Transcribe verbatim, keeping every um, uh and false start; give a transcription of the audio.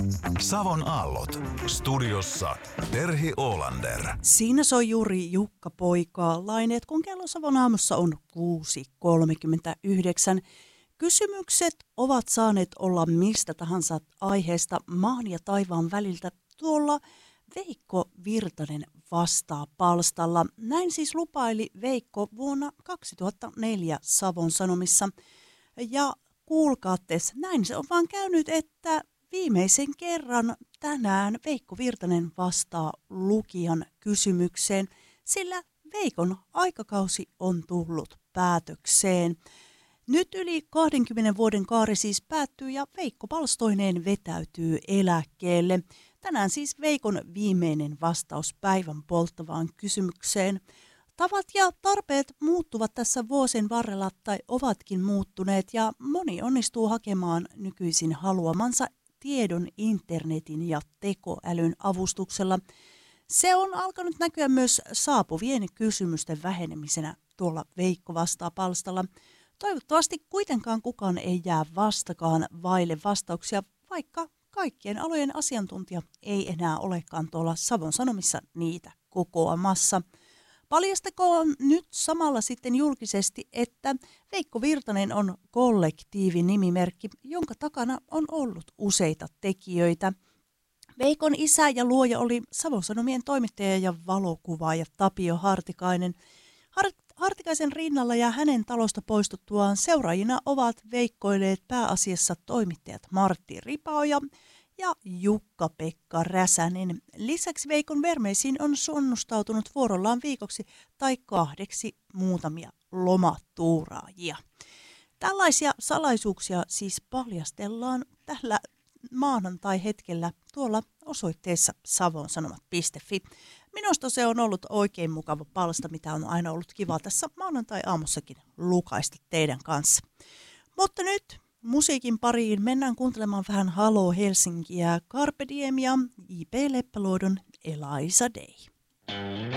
Savon aallot. Studiossa Terhi Olander. Siinä soi juuri Jukka Poikaalainet, kun kello Savon aamussa on kuusi kolmekymmentäyhdeksän. Kysymykset ovat saaneet olla mistä tahansa aiheesta maan ja taivaan väliltä tuolla Veikko Virtanen vastaa -palstalla. Näin siis lupaili Veikko vuonna kaksituhattaneljä Savon Sanomissa. Ja kuulkaattes, näin se on vaan käynyt, että viimeisen kerran tänään Veikko Virtanen vastaa lukijan kysymykseen, sillä Veikon aikakausi on tullut päätökseen. Nyt yli kahdenkymmenen vuoden kaari siis päättyy ja Veikko palstoineen vetäytyy eläkkeelle. Tänään siis Veikon viimeinen vastaus päivän polttavaan kysymykseen. Tavat ja tarpeet muuttuvat tässä vuosien varrella tai ovatkin muuttuneet ja moni onnistuu hakemaan nykyisin haluamansa tiedon internetin ja tekoälyn avustuksella. Se on alkanut näkyä myös saapuvien kysymysten vähenemisenä tuolla Veikko vastaa -palstalla. Toivottavasti kuitenkaan kukaan ei jää vastakaan vaille vastauksia, vaikka kaikkien alojen asiantuntija ei enää olekaan tuolla Savon Sanomissa niitä kokoamassa. Paljastakoon nyt samalla sitten julkisesti, että Veikko Virtanen on kollektiivin nimimerkki, jonka takana on ollut useita tekijöitä. Veikon isä ja luoja oli Savon Sanomien toimittaja ja valokuvaaja Tapio Hartikainen. Har- Hartikaisen rinnalla ja hänen talosta poistuttuaan seuraajina ovat veikkoilleet pääasiassa toimittajat Martti Ripaoja ja Jukka-Pekka Räsänen. Lisäksi Veikon vermeisiin on sunnustautunut vuorollaan viikoksi tai kahdeksi muutamia lomatuuraajia. Tällaisia salaisuuksia siis paljastellaan tällä maanantai-hetkellä tuolla osoitteessa savonsanomat piste fi. Minusta se on ollut oikein mukava palsta, mitä on aina ollut kiva tässä maanantai-aamussakin lukaista teidän kanssa. Mutta nyt musiikin pariin mennään kuuntelemaan vähän Halo Helsinkiä, Carpe Diem ja J P Leppäluodon Eliza Day.